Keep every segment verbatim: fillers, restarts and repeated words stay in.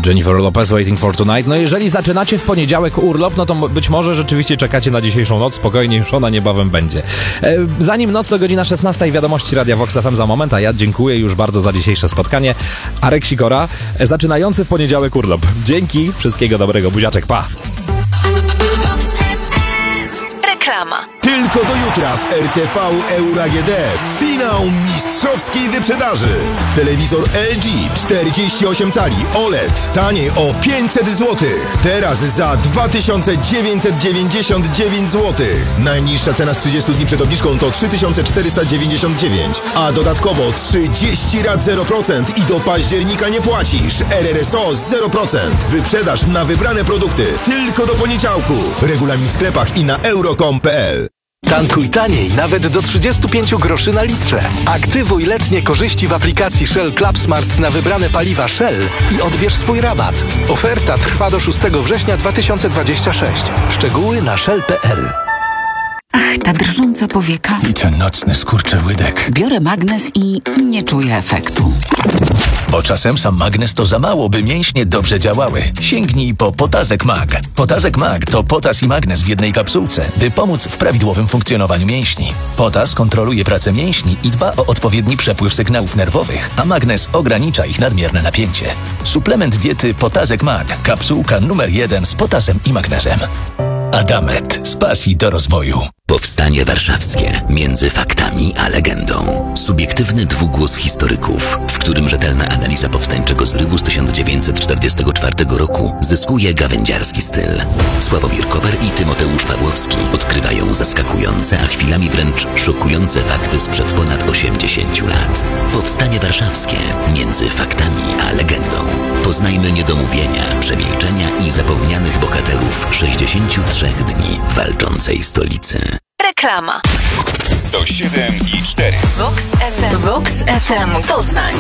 Jennifer Lopez, Waiting for Tonight. No jeżeli zaczynacie w poniedziałek urlop, no to być może rzeczywiście czekacie na dzisiejszą noc. Spokojnie, już ona niebawem będzie. E, zanim noc, to godzina szesnasta i wiadomości Radia Vox F M za moment, a ja dziękuję już bardzo za dzisiejsze spotkanie. Arek Sikora, e, zaczynający w poniedziałek urlop. Dzięki, wszystkiego dobrego, buziaczek, pa! Reklama. Tylko do jutra w R T V Euro A G D. Finał mistrzowskiej wyprzedaży. Telewizor L G czterdzieści osiem cali O L E D. Taniej o pięćset złotych. Teraz za dwa tysiące dziewięćset dziewięćdziesiąt dziewięć złotych. Najniższa cena z trzydziestu dni przed obniżką to trzy tysiące czterysta dziewięćdziesiąt dziewięć. A dodatkowo trzydzieści rat zero procent i do października nie płacisz. R R S O zero procent. Wyprzedaż na wybrane produkty. Tylko do poniedziałku. Regulamin w sklepach i na euro kropka com kropka p l. Tankuj taniej nawet do trzydziestu pięciu groszy na litrze. Aktywuj letnie korzyści w aplikacji Shell Club Smart na wybrane paliwa Shell i odbierz swój rabat. Oferta trwa do szóstego września dwa tysiące dwudziestego szóstego. Szczegóły na shell kropka p l. Ach, ta drżąca powieka. I ten nocny skurczyłydek. Biorę magnes i nie czuję efektu. Bo czasem sam magnes to za mało, by mięśnie dobrze działały. Sięgnij po Potazek Mag. Potazek Mag to potas i magnes w jednej kapsułce, by pomóc w prawidłowym funkcjonowaniu mięśni. Potas kontroluje pracę mięśni i dba o odpowiedni przepływ sygnałów nerwowych, a magnes ogranicza ich nadmierne napięcie. Suplement diety Potazek Mag. Kapsułka numer jeden z potasem i magnezem. Adamet. Z pasji do rozwoju. Powstanie warszawskie. Między faktami a legendą. Subiektywny dwugłos historyków, w którym rzetelna analiza powstańczego zrywu z tysiąc dziewięćset czterdziestego czwartego roku zyskuje gawędziarski styl. Sławomir Koper i Tymoteusz Pawłowski odkrywają zaskakujące, a chwilami wręcz szokujące fakty sprzed ponad osiemdziesięciu lat. Powstanie warszawskie. Między faktami a legendą. Poznajmy niedomówienia, przemilczenia i zapomnianych bohaterów sześćdziesięciu trzech dni walczącej stolicy. Reklama. sto siedem i cztery. Vox F M. Vox F M Poznań.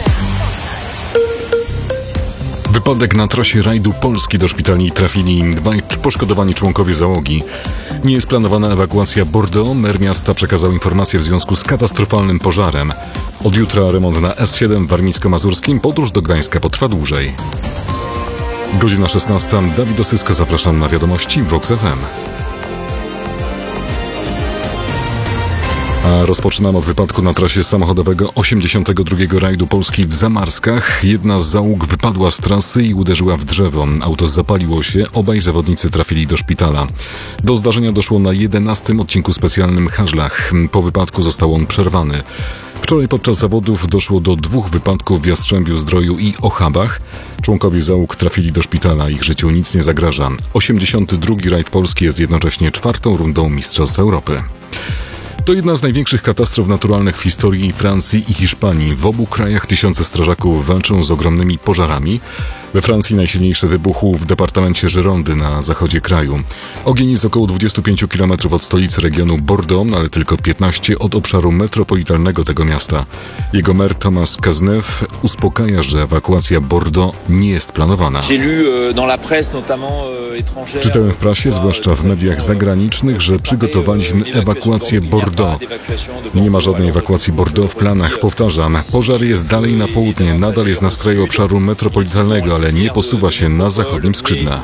Wypadek na trasie rajdu Polski. Do szpitali trafili dwaj poszkodowani członkowie załogi. Nie jest planowana ewakuacja Bordeaux. Mer miasta przekazał informację w związku z katastrofalnym pożarem. Od jutra remont na S siedem w Warmińsko-Mazurskim. Podróż do Gdańska potrwa dłużej. Godzina szesnasta. Dawid Osysko, zapraszam na wiadomości Vox F M. A rozpoczynam od wypadku na trasie samochodowego osiemdziesiątego drugiego rajdu Polski w Zamarskach. Jedna z załóg wypadła z trasy i uderzyła w drzewo. Auto zapaliło się, obaj zawodnicy trafili do szpitala. Do zdarzenia doszło na jedenastym odcinku specjalnym Hażlach. Po wypadku został on przerwany. Wczoraj podczas zawodów doszło do dwóch wypadków w Jastrzębiu Zdroju i Ochabach. Członkowie załóg trafili do szpitala, ich życiu nic nie zagraża. osiemdziesiąty drugi rajd Polski jest jednocześnie czwartą rundą Mistrzostw Europy. To jedna z największych katastrof naturalnych w historii Francji i Hiszpanii. W obu krajach tysiące strażaków walczą z ogromnymi pożarami. We Francji najsilniejszy wybuchł w departamencie Girondy na zachodzie kraju. Ogień jest około dwadzieścia pięć kilometrów od stolicy regionu Bordeaux, ale tylko piętnaście od obszaru metropolitalnego tego miasta. Jego mer Thomas Cazeneuve uspokaja, że ewakuacja Bordeaux nie jest planowana. Czytałem w prasie, zwłaszcza w mediach zagranicznych, że przygotowaliśmy ewakuację Bordeaux. Nie ma żadnej ewakuacji Bordeaux w planach. Powtarzam, pożar jest dalej na południe, nadal jest na skraju obszaru metropolitalnego, ale nie posuwa się na zachodnim skrzydle.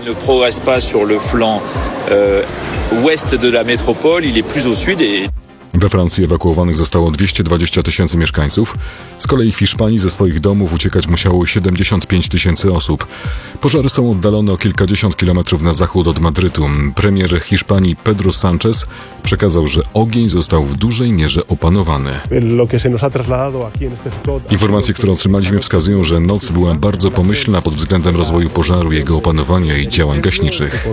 We Francji ewakuowanych zostało dwieście dwadzieścia tysięcy mieszkańców. Z kolei w Hiszpanii ze swoich domów uciekać musiało siedemdziesiąt pięć tysięcy osób. Pożary są oddalone o kilkadziesiąt kilometrów na zachód od Madrytu. Premier Hiszpanii Pedro Sánchez przekazał, że ogień został w dużej mierze opanowany. Informacje, które otrzymaliśmy, wskazują, że noc była bardzo pomyślna pod względem rozwoju pożaru, jego opanowania i działań gaśniczych.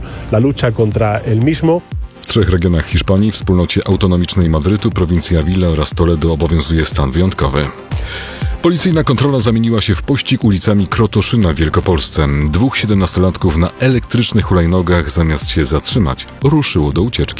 W trzech regionach Hiszpanii, wspólnocie autonomicznej Madrytu, prowincji Avila oraz Toledo obowiązuje stan wyjątkowy. Policyjna kontrola zamieniła się w pościg ulicami Krotoszyna w Wielkopolsce. Dwóch siedemnastolatków na elektrycznych hulajnogach zamiast się zatrzymać, ruszyło do ucieczki.